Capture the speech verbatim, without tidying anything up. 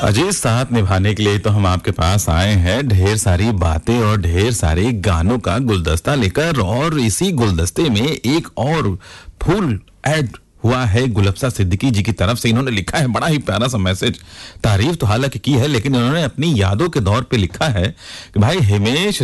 अजीज साथ निभाने के लिए तो हम आपके पास आए हैं ढेर सारी बातें और ढेर सारे गानों का गुलदस्ता लेकर, और इसी गुलदस्ते में एक और फूल ऐड हुआ है गुलफ्सा सिद्दीकी जी की तरफ से। इन्होंने लिखा है बड़ा ही प्यारा सा मैसेज। तारीफ तो हालांकि की है, लेकिन इन्होंने अपनी यादों के दौर पे लिखा है कि भाई हिमेश